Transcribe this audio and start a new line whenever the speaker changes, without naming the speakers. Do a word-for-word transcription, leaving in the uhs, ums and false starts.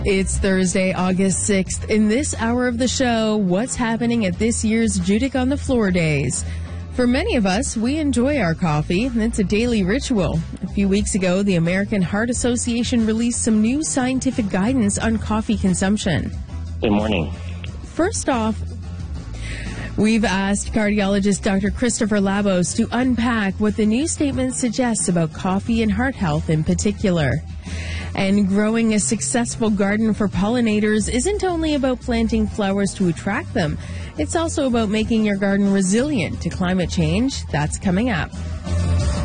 It's Thursday, August sixth. In this hour of the show, what's happening at this year's Judic on the Floor Days? For many of us, we enjoy our coffee, and it's a daily ritual. A few weeks ago, the American Heart Association released some new scientific guidance on coffee consumption.
Good morning.
First off, we've asked cardiologist Doctor Christopher Labos to unpack what the new statement suggests about coffee and heart health in particular. And growing a successful garden for pollinators isn't only about planting flowers to attract them. It's also about making your garden resilient to climate change. That's coming up.